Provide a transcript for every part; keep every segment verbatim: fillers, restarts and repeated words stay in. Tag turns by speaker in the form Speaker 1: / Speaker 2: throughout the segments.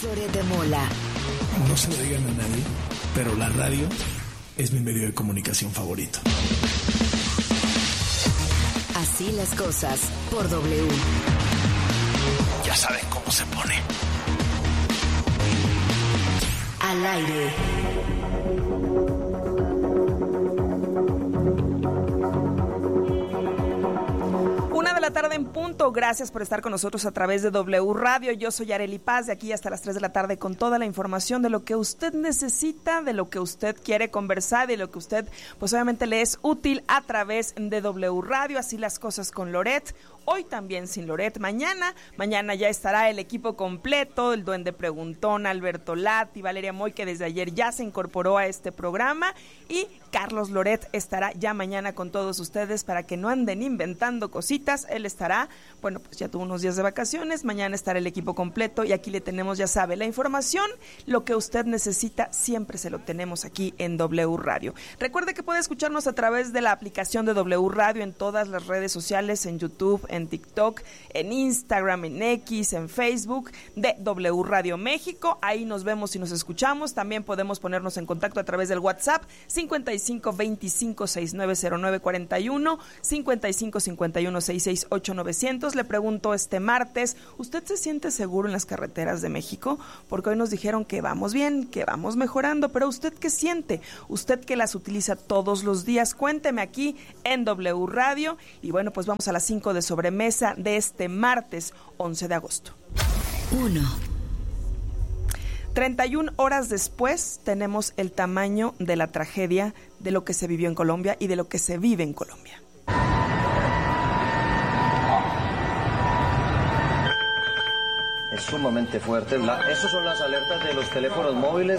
Speaker 1: Loret de Mola.
Speaker 2: No se lo digan a nadie, pero la radio es mi medio de comunicación favorito.
Speaker 1: Así las cosas por W.
Speaker 2: Ya saben cómo se pone.
Speaker 1: Al aire.
Speaker 3: Una de la tarde en punto. Gracias por estar con nosotros a través de W Radio. Yo soy Arely Paz, de aquí hasta las tres de la tarde con toda la información de lo que usted necesita, de lo que usted quiere conversar, de lo que usted pues obviamente le es útil a través de W Radio. Así las cosas con Loret. Hoy también sin Loret. Mañana, mañana ya estará el equipo completo, el Duende Preguntón, Alberto Lati, Valeria Moy, que desde ayer ya se incorporó a este programa, y Carlos Loret estará ya mañana con todos ustedes para que no anden inventando cositas. Él estará, bueno, pues ya tuvo unos días de vacaciones, mañana estará el equipo completo y aquí le tenemos, ya sabe, la información, lo que usted necesita, siempre se lo tenemos aquí en W Radio. Recuerde que puede escucharnos a través de la aplicación de W Radio en todas las redes sociales, en YouTube, en TikTok, en Instagram, en X, en Facebook de W Radio México. Ahí nos vemos y nos escuchamos. También podemos ponernos en contacto a través del WhatsApp cincuenta y cinco veinticinco sesenta y nueve cero nueve cuarenta y uno, cincuenta y cinco cincuenta y uno sesenta y seis ocho novecientos. Le pregunto este martes, ¿usted se siente seguro en las carreteras de México? Porque hoy nos dijeron que vamos bien, que vamos mejorando, pero ¿usted qué siente? ¿Usted que las utiliza todos los días? Cuénteme aquí en W Radio. Y bueno, pues vamos a las cinco de sobremesa de este martes once de agosto.
Speaker 1: Uno.
Speaker 3: treinta y una horas después tenemos el tamaño de la tragedia de lo que se vivió en Colombia y de lo que se vive en Colombia.
Speaker 4: Es sumamente fuerte. La, esas son las alertas de los teléfonos móviles.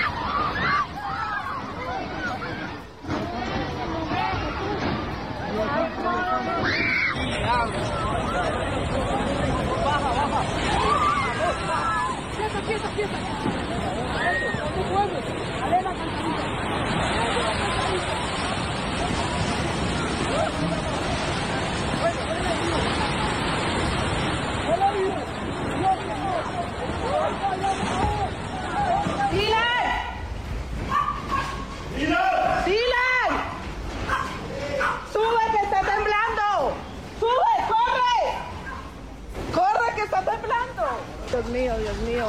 Speaker 5: Dios mío, Dios mío.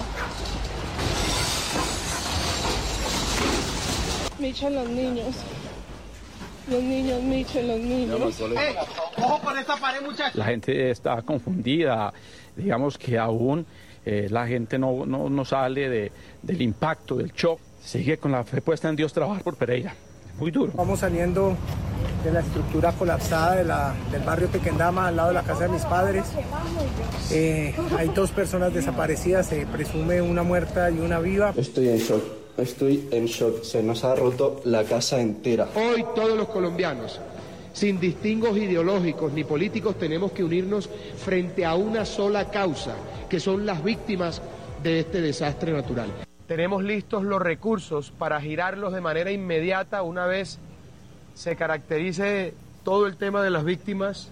Speaker 5: Micho, los niños. Los niños, Micho, los niños.
Speaker 6: Eh, ojo con esta pared, muchachos.
Speaker 7: La gente está confundida. Digamos que aún eh, la gente no, no, no sale de, del impacto, del shock. Sigue con la fe puesta en Dios trabajar por Pereira. Es muy duro.
Speaker 8: Vamos saliendo de la estructura colapsada de la, del barrio Tequendama, al lado de la casa de mis padres. Eh, hay dos personas desaparecidas, se presume una muerta y una viva.
Speaker 9: Estoy en shock, estoy en shock, se nos ha roto la casa entera.
Speaker 6: Hoy todos los colombianos, sin distingos ideológicos ni políticos, tenemos que unirnos frente a una sola causa, que son las víctimas de este desastre natural. Tenemos listos los recursos para girarlos de manera inmediata una vez se caracterice todo el tema de las víctimas.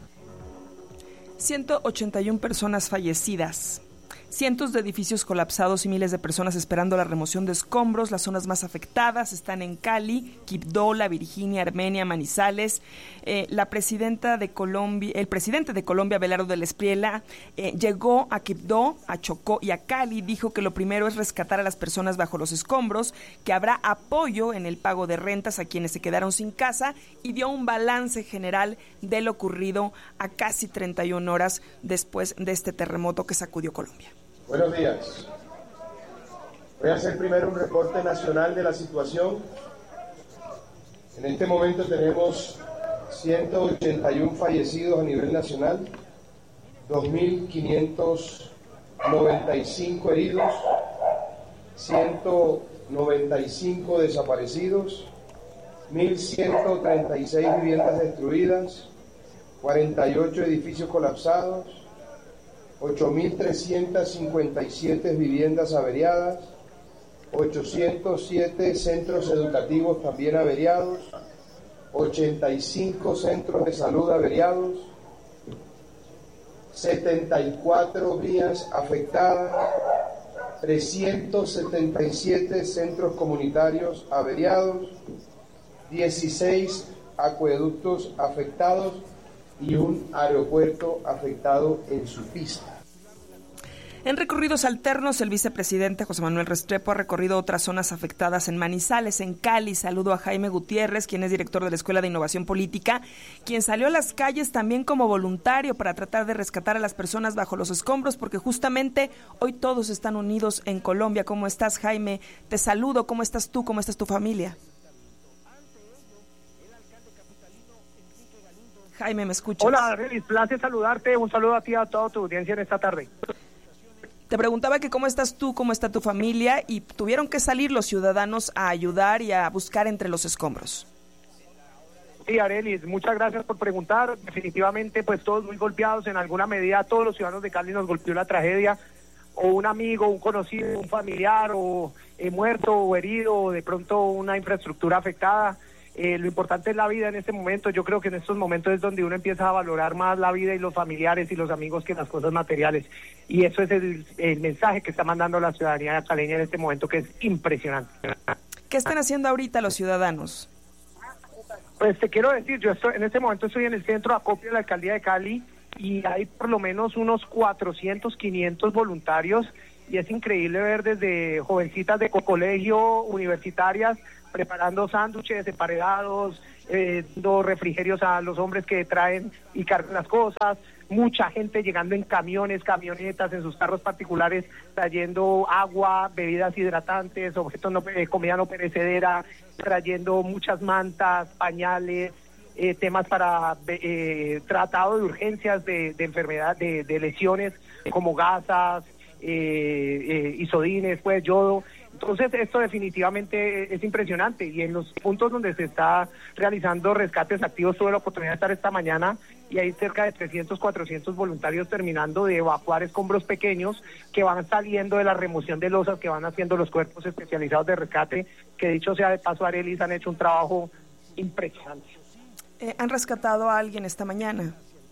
Speaker 3: ciento ochenta y una personas fallecidas, cientos de edificios colapsados y miles de personas esperando la remoción de escombros. Las zonas más afectadas están en Cali, Quibdó, La Virginia, Armenia, Manizales. Eh, la presidenta de Colombia, el presidente de Colombia, Abelardo del Espriella, eh, llegó a Quibdó, a Chocó y a Cali. Dijo que lo primero es rescatar a las personas bajo los escombros, que habrá apoyo en el pago de rentas a quienes se quedaron sin casa, y dio un balance general de lo ocurrido a casi treinta y una horas después de este terremoto que sacudió Colombia.
Speaker 10: Buenos días. Voy a hacer primero un reporte nacional de la situación. En este momento tenemos ciento ochenta y uno fallecidos a nivel nacional, dos mil quinientos noventa y cinco heridos, ciento noventa y cinco desaparecidos, mil ciento treinta y seis viviendas destruidas, cuarenta y ocho edificios colapsados, ocho mil trescientas cincuenta y siete viviendas averiadas, ochocientos siete centros educativos también averiados, ochenta y cinco centros de salud averiados, setenta y cuatro vías afectadas, trescientos setenta y siete centros comunitarios averiados, dieciséis acueductos afectados y un aeropuerto afectado en su pista.
Speaker 3: En recorridos alternos, el vicepresidente José Manuel Restrepo ha recorrido otras zonas afectadas en Manizales, en Cali. Saludo a Jaime Gutiérrez, quien es director de la Escuela de Innovación Política, quien salió a las calles también como voluntario para tratar de rescatar a las personas bajo los escombros, porque justamente hoy todos están unidos en Colombia. ¿Cómo estás, Jaime? Te saludo. ¿Cómo estás tú? ¿Cómo estás tu familia? Jaime, ¿me escuchas?
Speaker 11: Hola, Relis, placer saludarte. Un saludo a ti y a toda tu audiencia en esta tarde.
Speaker 3: Te preguntaba que cómo estás tú, cómo está tu familia, y tuvieron que salir los ciudadanos a ayudar y a buscar entre los escombros.
Speaker 11: Sí, Arelis, muchas gracias por preguntar. Definitivamente, pues todos muy golpeados en alguna medida. Todos los ciudadanos de Cali nos golpeó la tragedia. O un amigo, un conocido, un familiar, o eh, muerto o herido, o de pronto una infraestructura afectada. Eh, lo importante es la vida en este momento. Yo creo que en estos momentos es donde uno empieza a valorar más la vida y los familiares y los amigos que las cosas materiales. Y eso es el, el mensaje que está mandando la ciudadanía caleña en este momento, que es impresionante.
Speaker 3: ¿Qué están haciendo ahorita los ciudadanos?
Speaker 11: Pues te quiero decir, yo estoy en este momento estoy en el centro de acopio de la Alcaldía de Cali y hay por lo menos unos cuatrocientos, quinientos voluntarios, y es increíble ver desde jovencitas de colegio, universitarias, preparando sándwiches emparedados, eh, dando refrigerios a los hombres que traen y cargan las cosas, mucha gente llegando en camiones, camionetas, en sus carros particulares, trayendo agua, bebidas hidratantes, objetos no, eh, comida no perecedera, trayendo muchas mantas, pañales, eh, temas para eh, tratado de urgencias de, de enfermedad, de, de lesiones como gasas, eh, eh, isodines, pues yodo. Entonces esto definitivamente es impresionante, y en los puntos donde se está realizando rescates activos tuve la oportunidad de estar esta mañana y hay cerca de trescientos, cuatrocientos voluntarios terminando de evacuar escombros pequeños que van saliendo de la remoción de losas que van haciendo los cuerpos especializados de rescate, que dicho sea de paso, Arelis, han hecho un trabajo impresionante.
Speaker 3: Eh, ¿Han rescatado a alguien esta mañana?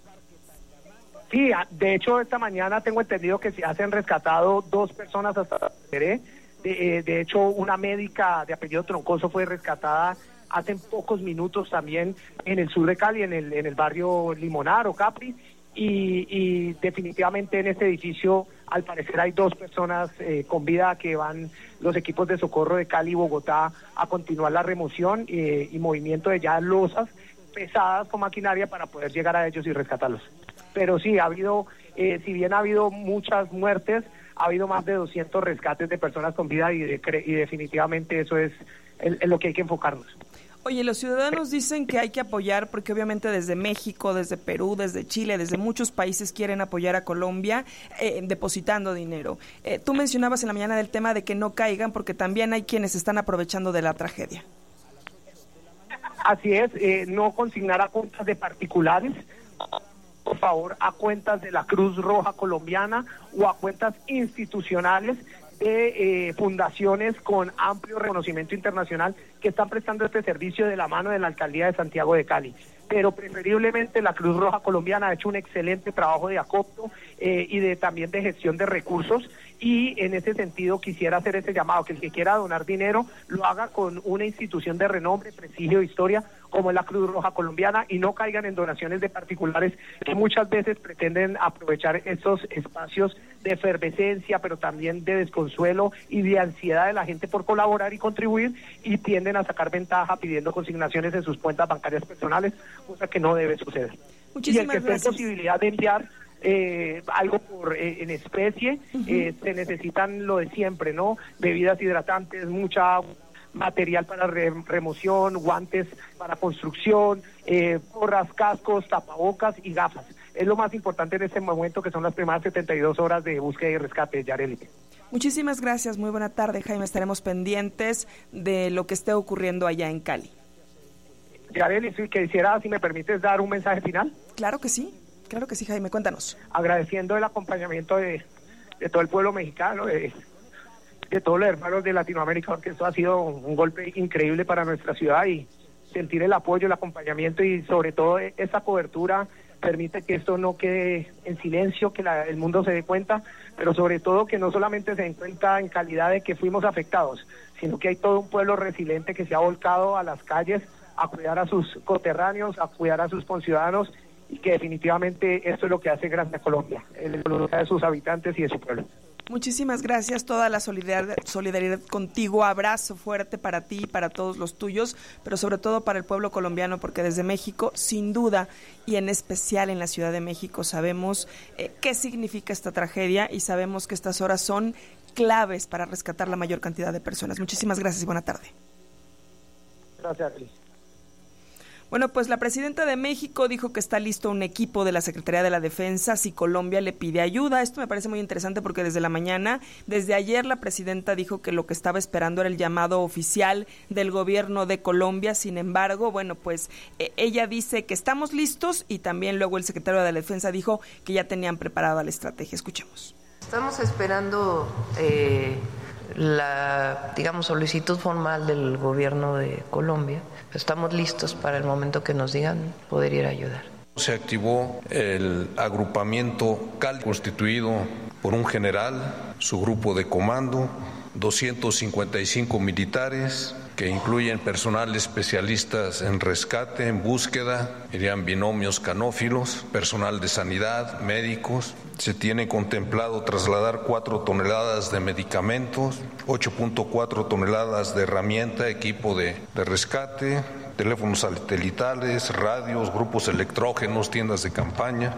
Speaker 11: Sí, de hecho esta mañana tengo entendido que se han rescatado dos personas hasta de, de hecho una médica de apellido Troncoso fue rescatada hace pocos minutos también en el sur de Cali, en el en el barrio Limonar o Capri, y, y definitivamente en este edificio al parecer hay dos personas eh, con vida que van los equipos de socorro de Cali y Bogotá a continuar la remoción eh, y movimiento de ya losas pesadas con maquinaria para poder llegar a ellos y rescatarlos. Pero sí, ha habido, eh, si bien ha habido muchas muertes, ha habido más de doscientos rescates de personas con vida y, de, y definitivamente eso es en, en lo que hay que enfocarnos.
Speaker 3: Oye, los ciudadanos dicen que hay que apoyar porque obviamente desde México, desde Perú, desde Chile, desde muchos países quieren apoyar a Colombia eh, depositando dinero. Eh, tú mencionabas en la mañana del tema de que no caigan porque también hay quienes están aprovechando de la tragedia.
Speaker 11: Así es, eh, no consignar a cuentas de particulares, por favor, a cuentas de la Cruz Roja Colombiana o a cuentas institucionales de eh, fundaciones con amplio reconocimiento internacional que están prestando este servicio de la mano de la Alcaldía de Santiago de Cali. Pero preferiblemente la Cruz Roja Colombiana ha hecho un excelente trabajo de acopio eh, y de también de gestión de recursos, y en ese sentido quisiera hacer ese llamado, que el que quiera donar dinero lo haga con una institución de renombre, prestigio e historia como es la Cruz Roja Colombiana, y no caigan en donaciones de particulares que muchas veces pretenden aprovechar estos espacios de efervescencia, pero también de desconsuelo y de ansiedad de la gente por colaborar y contribuir, y tienden a sacar ventaja pidiendo consignaciones en sus cuentas bancarias personales, cosa que no debe suceder.
Speaker 3: Muchísimas
Speaker 11: y el que
Speaker 3: gracias.
Speaker 11: tenga posibilidad de enviar eh, algo por eh, en especie, uh-huh. eh, se necesitan lo de siempre, ¿no? Bebidas hidratantes, mucha agua, material para re remoción, guantes para construcción, eh, porras, cascos, tapabocas y gafas. Es lo más importante en este momento, que son las primeras setenta y dos horas de búsqueda y rescate, Yareli.
Speaker 3: Muchísimas gracias, muy buena tarde, Jaime. Estaremos pendientes de lo que esté ocurriendo allá en Cali.
Speaker 11: Yareli, si quisiera, si me permites, dar un mensaje final.
Speaker 3: Claro que sí, claro que sí, Jaime, cuéntanos.
Speaker 11: Agradeciendo el acompañamiento de, de todo el pueblo mexicano, de, de todos los hermanos de Latinoamérica, porque esto ha sido un golpe increíble para nuestra ciudad, y sentir el apoyo, el acompañamiento y sobre todo esa cobertura permite que esto no quede en silencio, que la, el mundo se dé cuenta. pero sobre todo que no solamente se den cuenta en calidad de que fuimos afectados, sino que hay todo un pueblo resiliente que se ha volcado a las calles a cuidar a sus coterráneos, a cuidar a sus conciudadanos, y que definitivamente esto es lo que hace grande a Colombia, la voluntad de sus habitantes y de su pueblo.
Speaker 3: Muchísimas gracias, toda la solidaridad, solidaridad contigo, abrazo fuerte para ti y para todos los tuyos, pero sobre todo para el pueblo colombiano, porque desde México, sin duda, y en especial en la Ciudad de México, sabemos eh, qué significa esta tragedia y sabemos que estas horas son claves para rescatar la mayor cantidad de personas. Muchísimas gracias y buena tarde.
Speaker 11: Gracias, Cris.
Speaker 3: Bueno, pues la presidenta de México dijo que está listo un equipo de la Secretaría de la Defensa si Colombia le pide ayuda. Esto me parece muy interesante porque desde la mañana, desde ayer la presidenta dijo que lo que estaba esperando era el llamado oficial del gobierno de Colombia. Sin embargo, bueno, pues eh, ella dice que estamos listos y también luego el secretario de la Defensa dijo que ya tenían preparada la estrategia. Escuchemos.
Speaker 12: Estamos esperando eh, la, digamos, solicitud formal del gobierno de Colombia. Estamos listos para el momento que nos digan poder ir a ayudar.
Speaker 13: Se activó el agrupamiento Cali, constituido por un general, su grupo de comando, doscientos cincuenta y cinco militares, que incluyen personal especialistas en rescate, en búsqueda, irían binomios canófilos, personal de sanidad, médicos. Se tiene contemplado trasladar cuatro toneladas de medicamentos, ocho punto cuatro toneladas de herramienta, equipo de, de rescate, teléfonos satelitales, radios, grupos electrógenos, tiendas de campaña.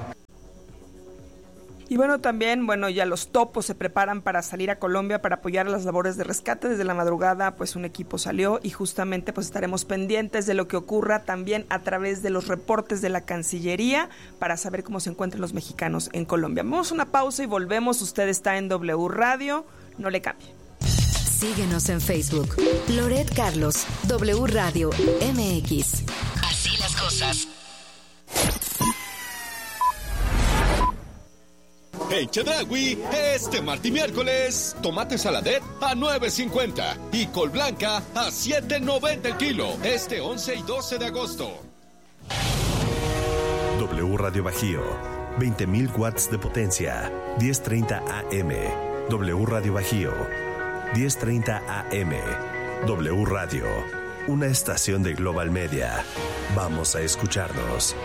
Speaker 3: Y bueno, también, bueno, ya los topos se preparan para salir a Colombia para apoyar las labores de rescate. Desde la madrugada, pues un equipo salió y justamente pues estaremos pendientes de lo que ocurra también a través de los reportes de la Cancillería para saber cómo se encuentran los mexicanos en Colombia. Vamos a una pausa y volvemos. Usted está en W Radio, no le cambie.
Speaker 1: Síguenos en Facebook. Loret Carlos, W Radio M X. Así las cosas.
Speaker 14: En Chedraui, este martes y miércoles, tomate saladet a nueve cincuenta y col blanca a siete noventa el kilo, este once y doce de agosto.
Speaker 15: W Radio Bajío, veinte mil watts de potencia, diez treinta A M. W Radio Bajío, diez treinta A M. W Radio, una estación de Global Media. Vamos a escucharnos.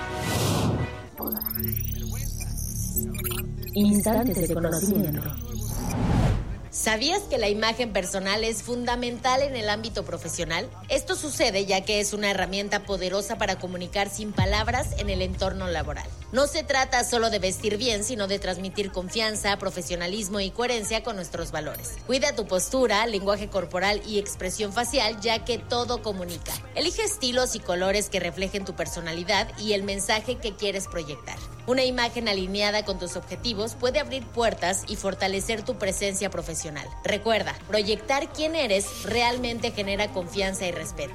Speaker 16: Instantes de conocimiento.
Speaker 17: ¿Sabías que la imagen personal es fundamental en el ámbito profesional? Esto sucede ya que es una herramienta poderosa para comunicar sin palabras en el entorno laboral. No se trata solo de vestir bien, sino de transmitir confianza, profesionalismo y coherencia con nuestros valores. Cuida tu postura, lenguaje corporal y expresión facial, ya que todo comunica. Elige estilos y colores que reflejen tu personalidad y el mensaje que quieres proyectar. Una imagen alineada con tus objetivos puede abrir puertas y fortalecer tu presencia profesional. Recuerda, proyectar quién eres realmente genera confianza y respeto.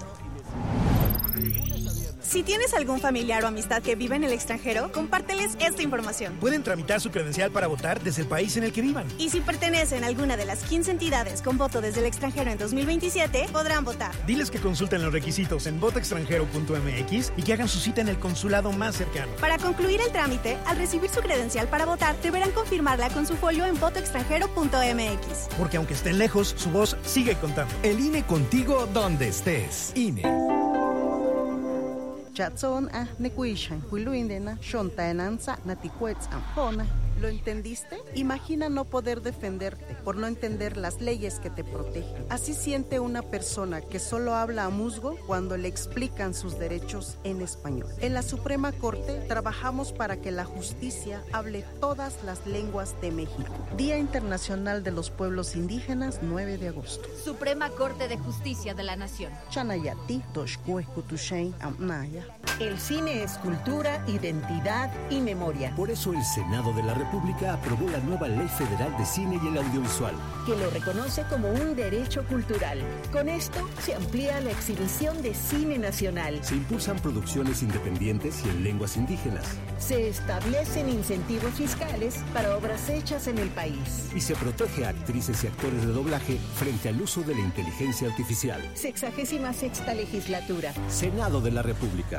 Speaker 18: Si tienes algún familiar o amistad que vive en el extranjero, compárteles esta información.
Speaker 19: Pueden tramitar su credencial para votar desde el país en el que vivan.
Speaker 18: Y si pertenecen a alguna de las quince entidades con voto desde el extranjero en dos mil veintisiete, podrán votar.
Speaker 19: Diles que consulten los requisitos en voto extranjero punto m x y que hagan su cita en el consulado más cercano.
Speaker 18: Para concluir el trámite, al recibir su credencial para votar, deberán confirmarla con su folio en voto extranjero punto m x.
Speaker 19: Porque aunque estén lejos, su voz sigue contando.
Speaker 20: El I N E contigo donde estés. I N E.
Speaker 21: Chatson a Nequishan, Huiluindena, Shontaenanza, Naticuetz, Ampona. ¿Lo entendiste? Imagina no poder defenderte por no entender las leyes que te protegen. Así siente una persona que solo habla a musgo cuando le explican sus derechos en español. En la Suprema Corte trabajamos para que la justicia hable todas las lenguas de México. Día Internacional de los Pueblos Indígenas, nueve de agosto.
Speaker 22: Suprema Corte de Justicia de la Nación.
Speaker 21: Chanayati, Toshkue, Kutushain, Amnaya.
Speaker 23: El cine es cultura, identidad y memoria.
Speaker 24: Por eso el Senado de la República aprobó la nueva Ley Federal de Cine y el Audiovisual,
Speaker 23: que lo reconoce como un derecho cultural. Con esto se amplía la exhibición de cine nacional.
Speaker 24: Se impulsan producciones independientes y en lenguas indígenas.
Speaker 23: Se establecen incentivos fiscales para obras hechas en el país.
Speaker 24: Y se protege a actrices y actores de doblaje frente al uso de la inteligencia artificial.
Speaker 23: Sexagésima sexta legislatura.
Speaker 24: Senado de la República.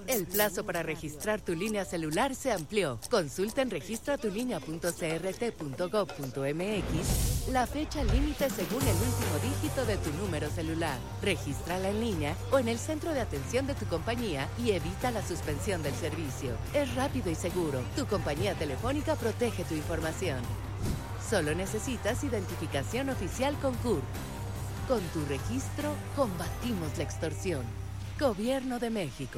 Speaker 2: El plazo para registrar tu línea celular se amplió. Consulta en registra tu línea punto c r t punto gob punto m x la fecha límite según el último dígito de tu número celular. Regístrala en línea o en el centro de atención de tu compañía y evita la suspensión del servicio. Es rápido y seguro. Tu compañía telefónica protege tu información. Solo necesitas identificación oficial con C U R. Con tu registro, combatimos la extorsión. Gobierno de México.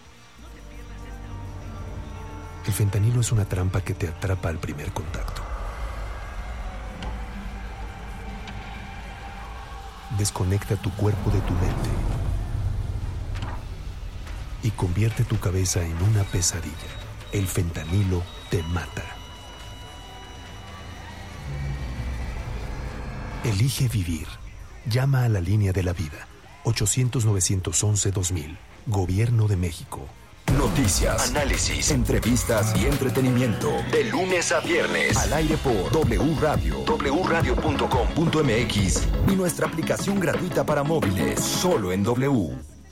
Speaker 4: El fentanilo es una trampa que te atrapa al primer contacto. Desconecta tu cuerpo de tu mente y convierte tu cabeza en una pesadilla. El fentanilo te mata. Elige vivir. Llama a la línea de la vida. ochocientos, novecientos once, dos mil. Gobierno de México.
Speaker 5: Noticias, análisis, entrevistas y entretenimiento. De lunes a viernes. Al aire por W Radio, w radio punto com punto m x y nuestra aplicación gratuita para móviles. Solo en W.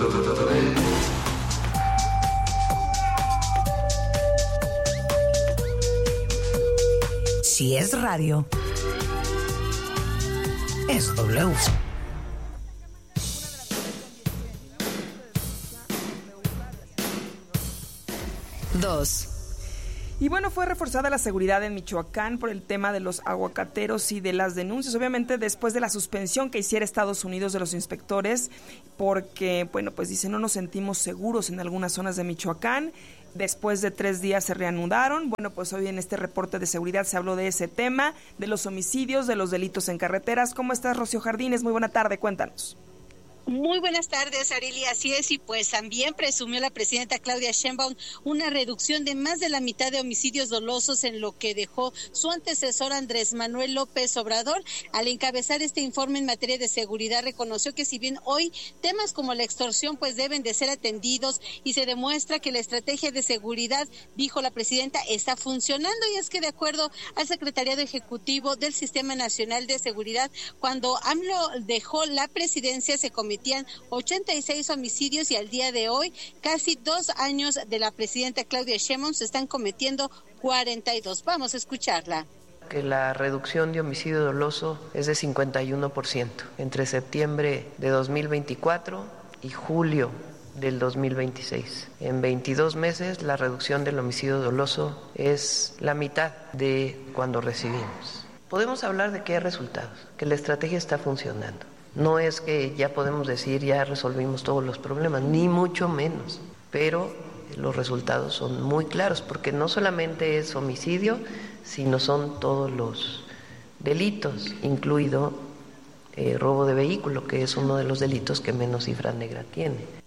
Speaker 7: Si es radio, es W.
Speaker 1: Dos.
Speaker 3: Y bueno, fue reforzada la seguridad en Michoacán por el tema de los aguacateros y de las denuncias, obviamente después de la suspensión que hiciera Estados Unidos de los inspectores, porque, bueno, pues dice, no nos sentimos seguros en algunas zonas de Michoacán. Después de tres días se reanudaron. Bueno, pues hoy en este reporte de seguridad se habló de ese tema, de los homicidios, de los delitos en carreteras. ¿Cómo estás, Rocío Jardines? Muy buena tarde, cuéntanos.
Speaker 25: Muy buenas tardes, Arely, así es, y pues también presumió la presidenta Claudia Sheinbaum una reducción de más de la mitad de homicidios dolosos en lo que dejó su antecesor Andrés Manuel López Obrador. Al encabezar este informe en materia de seguridad, reconoció que si bien hoy temas como la extorsión pues deben de ser atendidos y se demuestra que la estrategia de seguridad, dijo la presidenta, está funcionando, y es que de acuerdo al secretariado ejecutivo del Sistema Nacional de Seguridad, cuando AMLO dejó la presidencia se cometió ochenta y seis homicidios y al día de hoy, casi dos años de la presidenta Claudia Sheinbaum, se están cometiendo cuarenta y dos. Vamos a escucharla.
Speaker 12: Que la reducción de homicidio doloso es de cincuenta y uno por ciento entre septiembre de dos mil veinticuatro y julio del dos mil veintiséis. En veintidós meses la reducción del homicidio doloso es la mitad de cuando recibimos. Podemos hablar de que hay resultados, que la estrategia está funcionando. No es que ya podemos decir ya resolvimos todos los problemas, ni mucho menos, pero los resultados son muy claros, porque no solamente es homicidio, sino son todos los delitos, incluido eh, robo de vehículo, que es uno de los delitos que menos cifra negra tiene.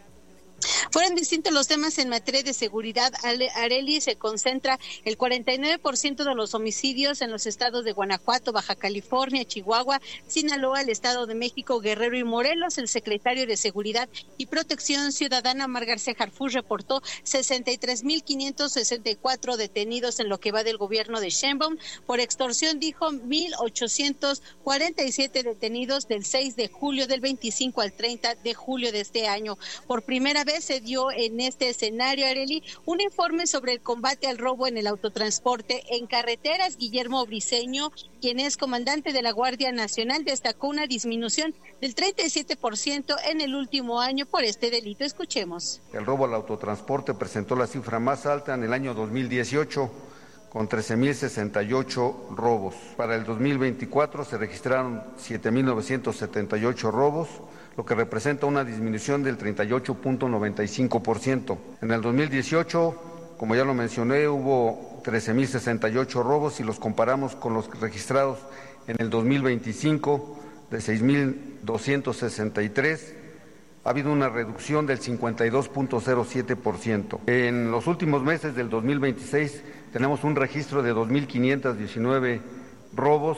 Speaker 25: Fueron distintos los temas en materia de seguridad. Arely, se concentra el cuarenta y nueve por ciento de los homicidios en los estados de Guanajuato, Baja California, Chihuahua, Sinaloa, el Estado de México, Guerrero y Morelos. El secretario de Seguridad y Protección Ciudadana, Omar García Harfuch, reportó sesenta y tres mil quinientos sesenta y cuatro detenidos en lo que va del gobierno de Sheinbaum. Por extorsión, dijo, mil ochocientos cuarenta y siete detenidos del seis de julio del veinticinco al treinta de julio de este año. Por primera vez se dio en este escenario, Arely, un informe sobre el combate al robo en el autotransporte en carreteras. Guillermo Briceño, quien es comandante de la Guardia Nacional, destacó una disminución del treinta y siete por ciento en el último año por este delito. Escuchemos.
Speaker 26: El robo al autotransporte presentó la cifra más alta en el año dos mil dieciocho, con trece mil sesenta y ocho robos. Para el dos mil veinticuatro se registraron siete mil novecientos setenta y ocho robos, lo que representa una disminución del treinta y ocho punto noventa y cinco por ciento. En el dos mil dieciocho, como ya lo mencioné, hubo trece mil sesenta y ocho robos y los comparamos con los registrados en el dos mil veinticinco de seis mil doscientos sesenta y tres. Ha habido una reducción del cincuenta y dos punto cero siete por ciento. En los últimos meses del dos mil veintiséis tenemos un registro de dos mil quinientos diecinueve robos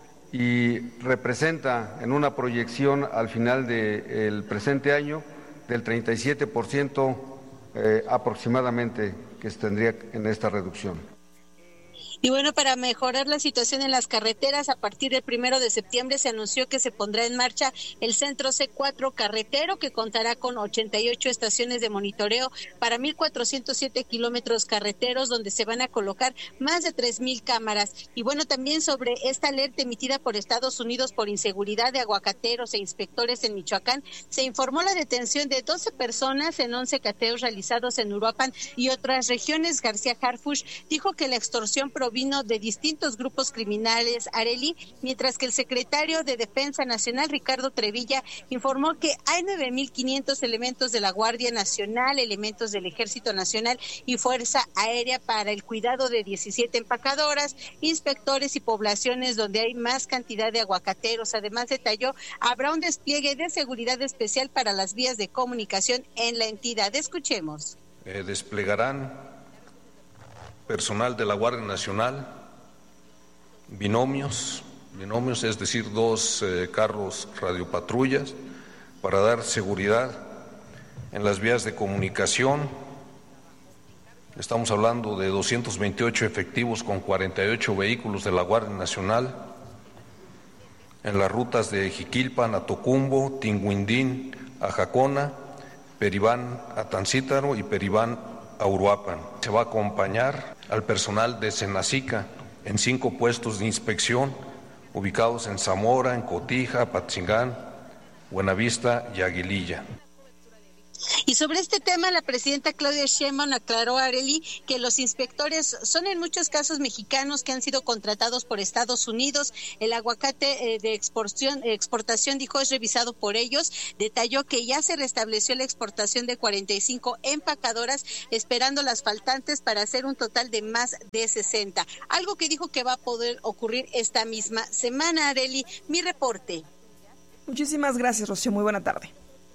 Speaker 26: y representa en una proyección al final del presente año del treinta y siete por ciento eh, aproximadamente que se tendría en esta reducción.
Speaker 25: Y bueno, para mejorar la situación en las carreteras, a partir del primero de septiembre se anunció que se pondrá en marcha el Centro C cuatro carretero, que contará con ochenta y ocho estaciones de monitoreo para mil cuatrocientos siete kilómetros carreteros, donde se van a colocar más de tres mil cámaras. Y bueno, también sobre esta alerta emitida por Estados Unidos por inseguridad de aguacateros e inspectores en Michoacán, se informó la detención de doce personas en once cateos realizados en Uruapan y otras regiones. García Harfuch dijo que la extorsión provino de distintos grupos criminales, Arely, mientras que el secretario de Defensa Nacional, Ricardo Trevilla, informó que hay nueve mil quinientos elementos de la Guardia Nacional, elementos del Ejército Nacional y Fuerza Aérea para el cuidado de diecisiete empacadoras, inspectores y poblaciones donde hay más cantidad de aguacateros. Además, detalló, habrá un despliegue de seguridad especial para las vías de comunicación en la entidad. Escuchemos.
Speaker 13: Eh, desplegarán personal de la Guardia Nacional, binomios, binomios, es decir, dos eh, carros radiopatrullas para dar seguridad en las vías de comunicación. Estamos hablando de doscientos veintiocho efectivos con cuarenta y ocho vehículos de la Guardia Nacional en las rutas de Jiquilpan a Tocumbo, Tinguindín a Jacona, Peribán a Tancítaro y Peribán a Uruapan. Se va a acompañar al personal de Senacica en cinco puestos de inspección ubicados en Zamora, en Cotija, Patzingán, Buenavista y Aguililla.
Speaker 25: Y sobre este tema, la presidenta Claudia Sheinbaum aclaró, Arely, que los inspectores son en muchos casos mexicanos que han sido contratados por Estados Unidos. El aguacate eh, de exportación, exportación, dijo, es revisado por ellos. Detalló que ya se restableció la exportación de cuarenta y cinco empacadoras, esperando las faltantes para hacer un total de más de sesenta. Algo que dijo que va a poder ocurrir esta misma semana, Arely. Mi reporte.
Speaker 3: Muchísimas gracias, Rocío. Muy buena tarde.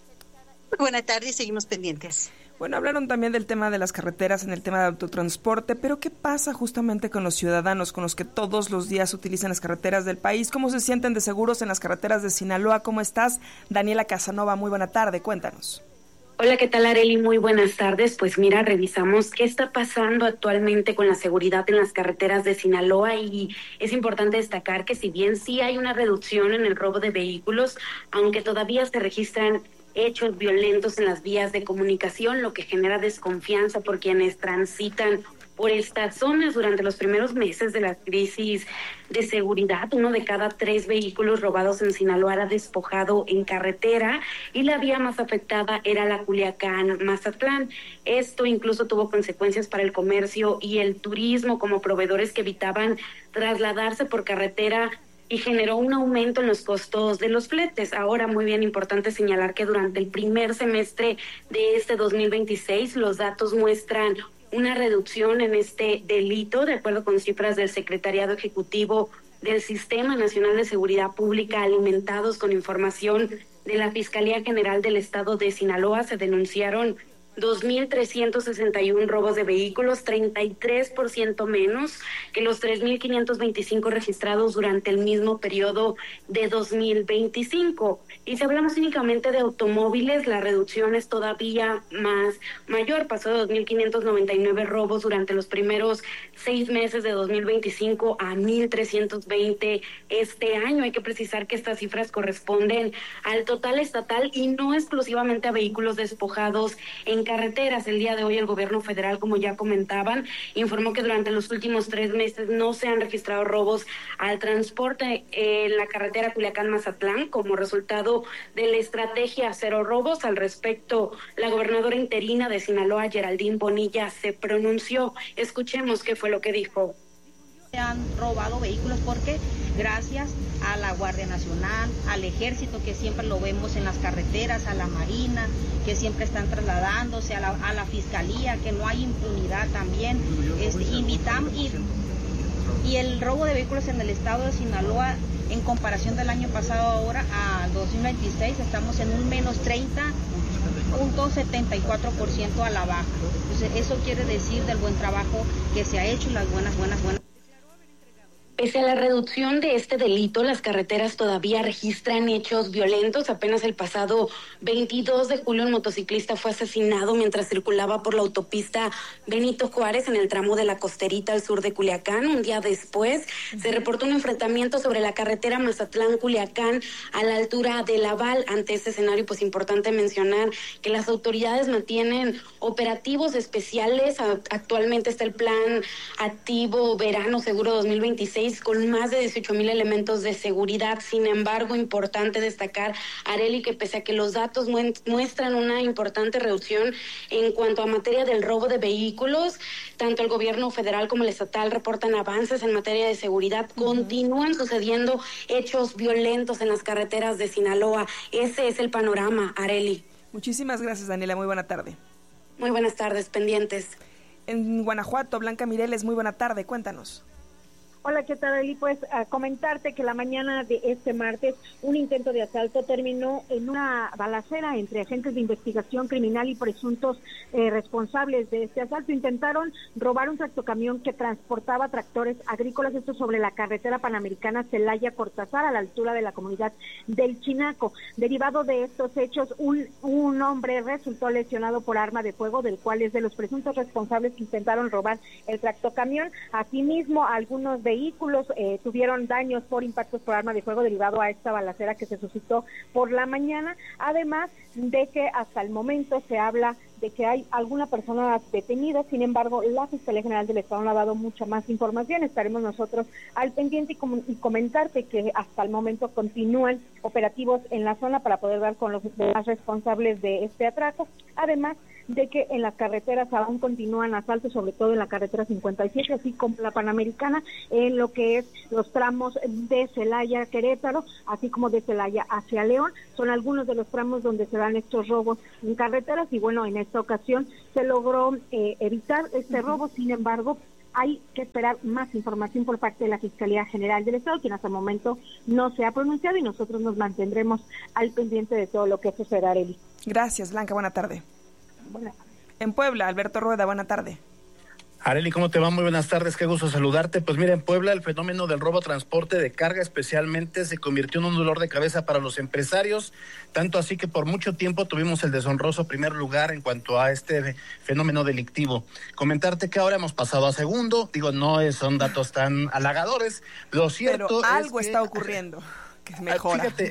Speaker 25: Buenas tardes, seguimos pendientes.
Speaker 3: Bueno, hablaron también del tema de las carreteras en el tema de autotransporte, pero ¿qué pasa justamente con los ciudadanos, con los que todos los días utilizan las carreteras del país? ¿Cómo se sienten de seguros en las carreteras de Sinaloa? ¿Cómo estás? Daniela Casanova, muy buena tarde, cuéntanos.
Speaker 6: Hola, ¿qué tal, Arely? Muy buenas tardes. Pues mira, revisamos qué está pasando actualmente con la seguridad en las carreteras de Sinaloa, y es importante destacar que si bien sí hay una reducción en el robo de vehículos, aunque todavía se registran hechos violentos en las vías de comunicación, lo que genera desconfianza por quienes transitan por estas zonas. Durante los primeros meses de la crisis de seguridad, uno de cada tres vehículos robados en Sinaloa era despojado en carretera, y la vía más afectada era la Culiacán-Mazatlán. Esto incluso tuvo consecuencias para el comercio y el turismo, como proveedores que evitaban trasladarse por carretera, y generó un aumento en los costos de los fletes. Ahora, muy bien importante señalar que durante el primer semestre de este dos mil veintiséis, los datos muestran una reducción en este delito, de acuerdo con cifras del Secretariado Ejecutivo del Sistema Nacional de Seguridad Pública, alimentados con información de la Fiscalía General del Estado de Sinaloa. Se denunciaron dos mil trescientos sesenta y uno robos de vehículos, treinta y tres por ciento menos que los tres mil quinientos veinticinco registrados durante el mismo periodo de dos mil veinticinco. Y si hablamos únicamente de automóviles, la reducción es todavía más mayor. Pasó de dos mil quinientos noventa y nueve robos durante los primeros seis meses de dos mil veinticinco a mil trescientos veinte este año. Hay que precisar que estas cifras corresponden al total estatal y no exclusivamente a vehículos despojados en carreteras. El día de hoy el gobierno federal, como ya comentaban, informó que durante los últimos tres meses no se han registrado robos al transporte en la carretera Culiacán-Mazatlán como resultado de la estrategia Cero Robos. Al respecto, la gobernadora interina de Sinaloa, Geraldine Bonilla, se pronunció. Escuchemos qué fue lo que dijo.
Speaker 7: Se han robado vehículos porque gracias a la Guardia Nacional, al Ejército, que siempre lo vemos en las carreteras, a la Marina, que siempre están trasladándose, a la, a la Fiscalía, que no hay impunidad también. Este, invitamos y, y el robo de vehículos en el estado de Sinaloa, en comparación del año pasado ahora a dos mil veintiséis, estamos en un menos treinta punto setenta y cuatro por ciento a la baja. Entonces, eso quiere decir del buen trabajo que se ha hecho y las buenas, buenas, buenas.
Speaker 6: Pese a la reducción de este delito, las carreteras todavía registran hechos violentos. Apenas el pasado veintidós de julio un motociclista fue asesinado mientras circulaba por la autopista Benito Juárez en el tramo de la Costerita al sur de Culiacán. Un día después uh-huh. se reportó un enfrentamiento sobre la carretera Mazatlán-Culiacán a la altura de Laval. Ante este escenario, pues importante mencionar que las autoridades mantienen operativos especiales. Actualmente está el plan activo Verano Seguro dos mil veintiséis con más de dieciocho mil elementos de seguridad. Sin embargo, importante destacar, Arely, que pese a que los datos muestran una importante reducción en cuanto a materia del robo de vehículos, tanto el gobierno federal como el estatal reportan avances en materia de seguridad. Uh-huh. Continúan sucediendo hechos violentos en las carreteras de Sinaloa. Ese es el panorama, Arely.
Speaker 3: Muchísimas gracias, Daniela. Muy buena tarde.
Speaker 6: Muy buenas tardes, pendientes.
Speaker 3: En Guanajuato, Blanca Mireles, muy buena tarde. Cuéntanos.
Speaker 8: Hola, ¿qué tal, Eli? Pues a comentarte que la mañana de este martes un intento de asalto terminó en una balacera entre agentes de investigación criminal y presuntos eh, responsables de este asalto. Intentaron robar un tractocamión que transportaba tractores agrícolas, esto sobre la carretera panamericana Celaya-Cortázar, a la altura de la comunidad del Chinaco. Derivado de estos hechos, un, un hombre resultó lesionado por arma de fuego, del cual es de los presuntos responsables que intentaron robar el tractocamión. Asimismo, algunos de vehículos eh, tuvieron daños por impactos por arma de fuego derivado a esta balacera que se suscitó por la mañana, además de que hasta el momento se habla de que hay alguna persona detenida. Sin embargo, la Fiscalía General del Estado no ha dado mucha más información. Estaremos nosotros al pendiente y, com- y comentarte que hasta el momento continúan operativos en la zona para poder dar con los demás responsables de este atraco, además de que en las carreteras aún continúan asaltos, sobre todo en la carretera cincuenta y siete, así como la Panamericana, en lo que es los tramos de Celaya a Querétaro, así como de Celaya hacia León. Son algunos de los tramos donde se dan estos robos en carreteras y bueno, en esta ocasión se logró eh, evitar este robo. Sin embargo, hay que esperar más información por parte de la Fiscalía General del Estado, quien hasta el momento no se ha pronunciado, y nosotros nos mantendremos al pendiente de todo lo que sucederá, Arely.
Speaker 3: Gracias, Blanca. Buena tarde.
Speaker 8: Buenas.
Speaker 3: En Puebla, Alberto Rueda, buena tarde.
Speaker 9: Arely, ¿cómo te va? Muy buenas tardes, qué gusto saludarte. Pues mira, en Puebla el fenómeno del robo transporte de carga especialmente se convirtió en un dolor de cabeza para los empresarios, tanto así que por mucho tiempo tuvimos el deshonroso primer lugar en cuanto a este fenómeno delictivo. Comentarte que ahora hemos pasado a segundo, digo, no son datos tan halagadores, lo cierto
Speaker 3: Pero algo
Speaker 9: es que,
Speaker 3: está ocurriendo que mejora.
Speaker 9: Fíjate,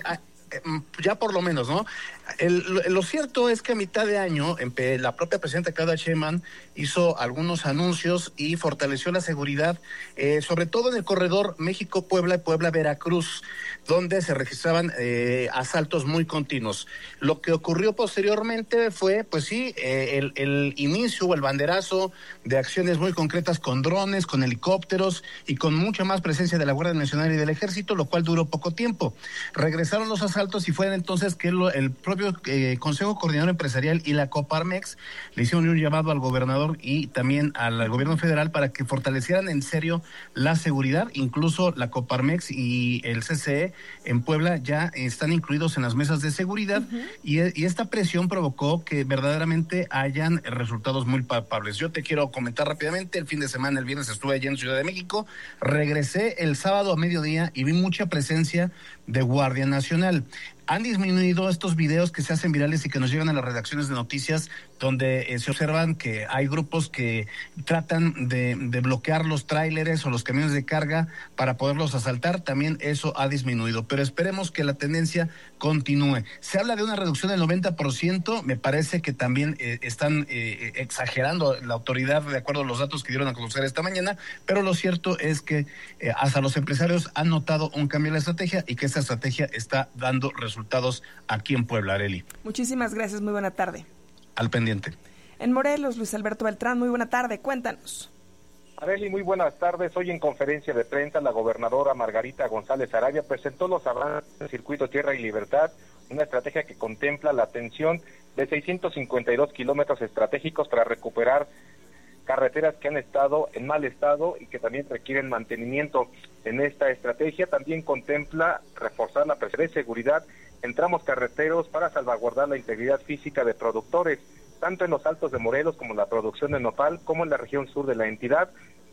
Speaker 9: ya por lo menos, ¿no? El, lo, lo cierto es que a mitad de año la propia presidenta Claudia Sheinbaum hizo algunos anuncios y fortaleció la seguridad, eh, sobre todo en el corredor México-Puebla y Puebla-Veracruz, donde se registraban eh, asaltos muy continuos. Lo que ocurrió posteriormente fue, pues sí, eh, el, el inicio o el banderazo de acciones muy concretas con drones, con helicópteros y con mucha más presencia de la Guardia Nacional y del Ejército, lo cual duró poco tiempo. Regresaron los asaltos y fue entonces que lo, el propio eh, Consejo Coordinador Empresarial y la Coparmex le hicieron un llamado al gobernador y también al gobierno federal para que fortalecieran en serio la seguridad. Incluso la Coparmex y el C C E en Puebla ya están incluidos en las mesas de seguridad. Uh-huh. y, y esta presión provocó que verdaderamente hayan resultados muy palpables. Yo te quiero comentar rápidamente, el fin de semana, el viernes estuve allí en Ciudad de México, regresé el sábado a mediodía y vi mucha presencia de Guardia Nacional. Han disminuido estos videos que se hacen virales y que nos llegan a las redacciones de noticias, donde eh, se observan que hay grupos que tratan de, de bloquear los tráileres o los camiones de carga para poderlos asaltar. También eso ha disminuido, pero esperemos que la tendencia continúe. Se habla de una reducción del noventa por ciento, me parece que también eh, están eh, exagerando la autoridad de acuerdo a los datos que dieron a conocer esta mañana, pero lo cierto es que eh, hasta los empresarios han notado un cambio en la estrategia y que esta estrategia está dando resultados. resultados aquí en Puebla, Arely.
Speaker 3: Muchísimas gracias, muy buena tarde.
Speaker 9: Al pendiente.
Speaker 3: En Morelos, Luis Alberto Beltrán, muy buena tarde, cuéntanos.
Speaker 10: Arely, muy buenas tardes. Hoy en conferencia de prensa, la gobernadora Margarita González Arabia presentó los avances del Circuito Tierra y Libertad, una estrategia que contempla la atención de seiscientos cincuenta y dos kilómetros estratégicos para recuperar carreteras que han estado en mal estado y que también requieren mantenimiento. En esta estrategia también contempla reforzar la presencia de seguridad en tramos carreteros para salvaguardar la integridad física de productores, tanto en los Altos de Morelos como la producción de nopal, como en la región sur de la entidad.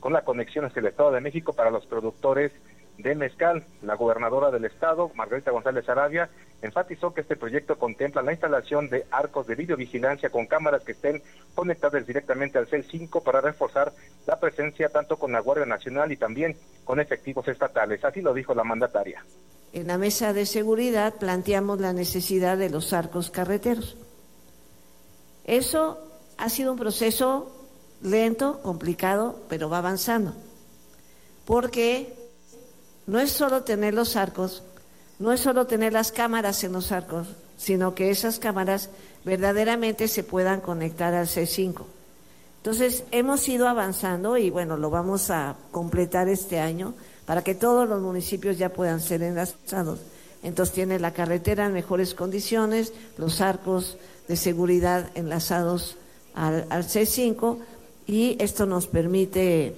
Speaker 10: con la conexión hacia el Estado de México para los productores de mezcal. La gobernadora del estado, Margarita González Arabia, enfatizó que este proyecto contempla la instalación de arcos de videovigilancia con cámaras que estén conectadas directamente al C E cinco para reforzar la presencia tanto con la Guardia Nacional y también con efectivos estatales. Así lo dijo la mandataria.
Speaker 11: En la mesa de seguridad planteamos la necesidad de los arcos carreteros. Eso ha sido un proceso lento, complicado, pero va avanzando, porque no es solo tener los arcos, no es solo tener las cámaras en los arcos, sino que esas cámaras verdaderamente se puedan conectar al C E cinco. Entonces, hemos ido avanzando y bueno, lo vamos a completar este año para que todos los municipios ya puedan ser enlazados. Entonces, tiene la carretera en mejores condiciones, los arcos de seguridad enlazados al, al C E cinco, y esto nos permite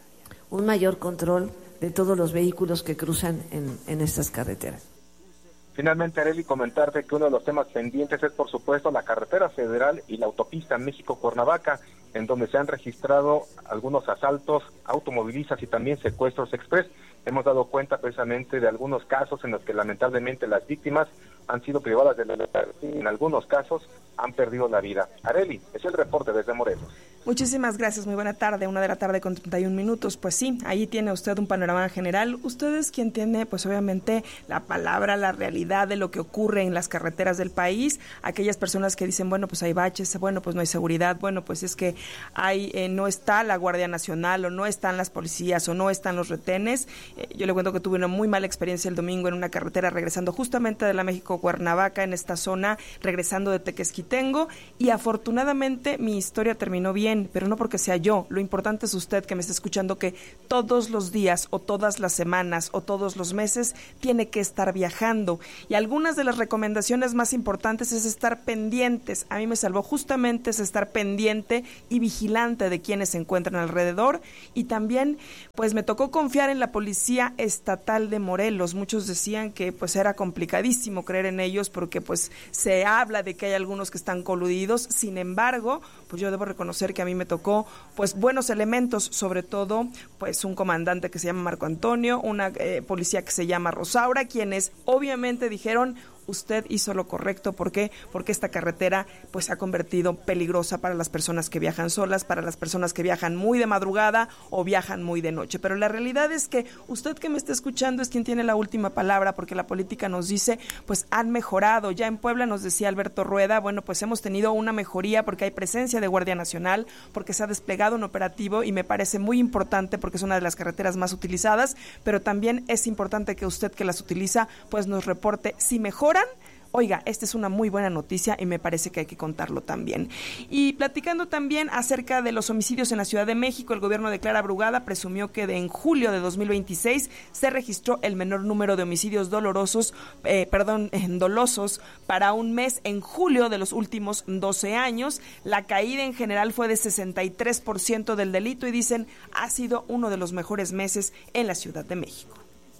Speaker 11: un mayor control de todos los vehículos que cruzan en, en estas carreteras.
Speaker 10: Finalmente, Arely, comentarte que uno de los temas pendientes es, por supuesto, la carretera federal y la autopista México-Cuernavaca, en donde se han registrado algunos asaltos, automovilistas y también secuestros express. Hemos dado cuenta precisamente de algunos casos en los que lamentablemente las víctimas han sido privadas de la libertad y en algunos casos han perdido la vida. Arely, es el reporte desde Morelos.
Speaker 3: Muchísimas gracias, muy buena tarde, una de la tarde con treinta y un minutos. Pues sí, ahí tiene usted un panorama general. Usted es quien tiene, pues obviamente, la palabra, la realidad de lo que ocurre en las carreteras del país. Aquellas personas que dicen, bueno, pues hay baches, bueno, pues no hay seguridad, bueno, pues es que hay eh, no está la Guardia Nacional o no están las policías o no están los retenes. Eh, yo le cuento que tuve una muy mala experiencia el domingo en una carretera regresando justamente de la México-Cuernavaca, en esta zona, regresando de Tequesquitengo, y afortunadamente mi historia terminó bien, pero no porque sea yo. Lo importante es usted que me está escuchando, que todos los días o todas las semanas o todos los meses tiene que estar viajando, y algunas de las recomendaciones más importantes es estar pendientes. A mí me salvó justamente es estar pendiente y vigilante de quienes se encuentran alrededor, y también pues me tocó confiar en la Policía Estatal de Morelos. Muchos decían que pues era complicadísimo creer en ellos porque pues se habla de que hay algunos que están coludidos. Sin embargo, pues yo debo reconocer que a mí me tocó pues buenos elementos, sobre todo pues un comandante que se llama Marco Antonio, una eh, policía que se llama Rosaura, quienes obviamente dijeron: usted hizo lo correcto. ¿Por qué? Porque esta carretera pues se ha convertido peligrosa para las personas que viajan solas, para las personas que viajan muy de madrugada o viajan muy de noche. Pero la realidad es que usted que me está escuchando es quien tiene la última palabra, porque la política nos dice, pues han mejorado. Ya en Puebla nos decía Alberto Rueda, bueno, pues hemos tenido una mejoría porque hay presencia de Guardia Nacional, porque se ha desplegado un operativo, y me parece muy importante porque es una de las carreteras más utilizadas, pero también es importante que usted que las utiliza pues nos reporte si mejora. Oiga, esta es una muy buena noticia y me parece que hay que contarlo también. Y platicando también acerca de los homicidios en la Ciudad de México, el gobierno de Clara Brugada presumió que de en julio de dos mil veintiséis se registró el menor número de homicidios dolorosos, eh, perdón, dolosos para un mes en julio de los últimos doce años. La caída en general fue de sesenta y tres por ciento del delito y dicen ha sido uno de los mejores meses en la Ciudad de México.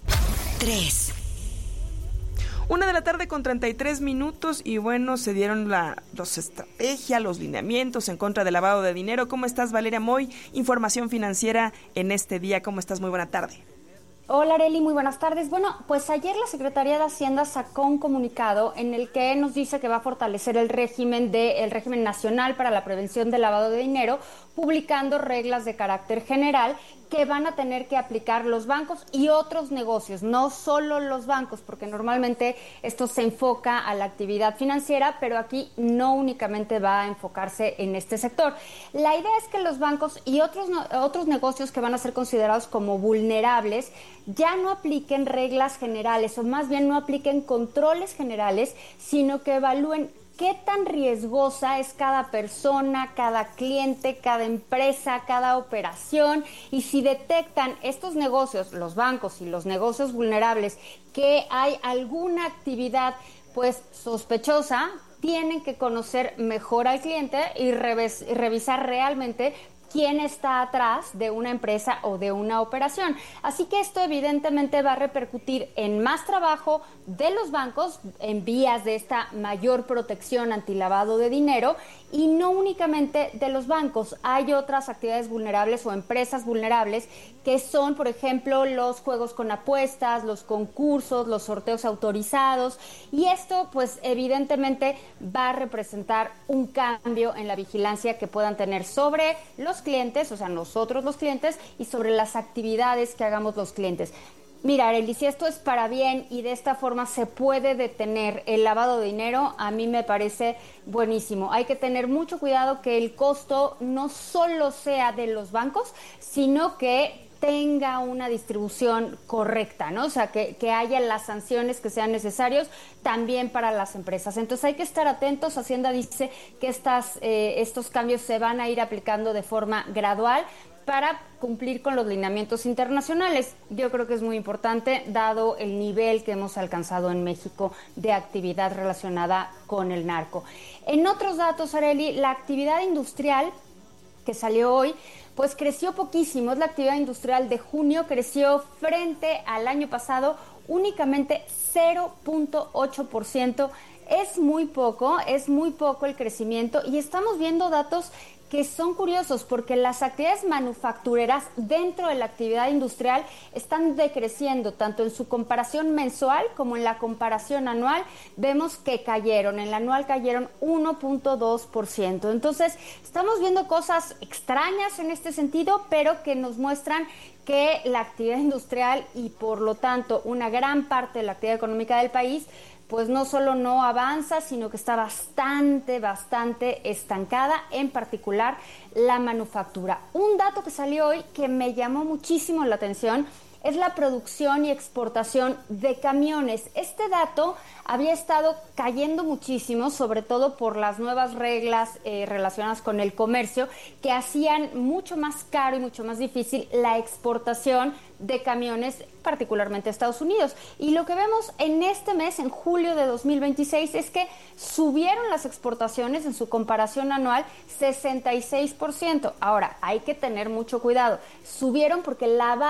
Speaker 1: tres.
Speaker 3: Una de la tarde con treinta y tres minutos y bueno, se dieron la los estrategias, los lineamientos en contra del lavado de dinero. ¿Cómo estás, Valeria Moy? Información financiera en este día. ¿Cómo estás? Muy buena tarde.
Speaker 14: Hola, Arely, muy buenas tardes. Bueno, pues ayer la Secretaría de Hacienda sacó un comunicado en el que nos dice que va a fortalecer el régimen de el régimen nacional para la prevención del lavado de dinero, publicando reglas de carácter general que van a tener que aplicar los bancos y otros negocios, no solo los bancos, porque normalmente esto se enfoca a la actividad financiera, pero aquí no únicamente va a enfocarse en este sector. La idea es que los bancos y otros, otros negocios que van a ser considerados como vulnerables ya no apliquen reglas generales, o más bien no apliquen controles generales, sino que evalúen qué tan riesgosa es cada persona, cada cliente, cada empresa, cada operación, y si detectan estos negocios, los bancos y los negocios vulnerables, que hay alguna actividad pues sospechosa, tienen que conocer mejor al cliente y, reves- y revisar realmente quién está atrás de una empresa o de una operación. Así que esto evidentemente va a repercutir en más trabajo de los bancos en vías de esta mayor protección antilavado de dinero, y no únicamente de los bancos. Hay otras actividades vulnerables o empresas vulnerables que son, por ejemplo, los juegos con apuestas, los concursos, los sorteos autorizados, y esto pues evidentemente va a representar un cambio en la vigilancia que puedan tener sobre los clientes, o sea, nosotros los clientes, y sobre las actividades que hagamos los clientes. Mira, Arely, si esto es para bien y de esta forma se puede detener el lavado de dinero, a mí me parece buenísimo. Hay que tener mucho cuidado que el costo no solo sea de los bancos, sino que tenga una distribución correcta, ¿no? O sea, que, que haya las sanciones que sean necesarios también para las empresas. Entonces hay que estar atentos. Hacienda dice que estas, eh, estos cambios se van a ir aplicando de forma gradual para cumplir con los lineamientos internacionales. Yo creo que es muy importante, dado el nivel que hemos alcanzado en México de actividad relacionada con el narco. En otros datos, Arely, la actividad industrial que salió hoy, pues creció poquísimo. Es la actividad industrial de junio, creció frente al año pasado únicamente cero punto ocho por ciento. Es muy poco, es muy poco el crecimiento, y estamos viendo datos que son curiosos porque las actividades manufactureras dentro de la actividad industrial están decreciendo, tanto en su comparación mensual como en la comparación anual. Vemos que cayeron, en la anual cayeron uno punto dos por ciento. Entonces, estamos viendo cosas extrañas en este sentido, pero que nos muestran que la actividad industrial y por lo tanto una gran parte de la actividad económica del país pues no solo no avanza, sino que está bastante, bastante estancada, en particular la manufactura. Un dato que salió hoy que me llamó muchísimo la atención es la producción y exportación de camiones. Este dato había estado cayendo muchísimo, sobre todo por las nuevas reglas eh, relacionadas con el comercio, que hacían mucho más caro y mucho más difícil la exportación de camiones, particularmente a Estados Unidos. Y lo que vemos en este mes, en julio de dos mil veintiséis, es que subieron las exportaciones en su comparación anual sesenta y seis por ciento. Ahora, hay que tener mucho cuidado. Subieron porque la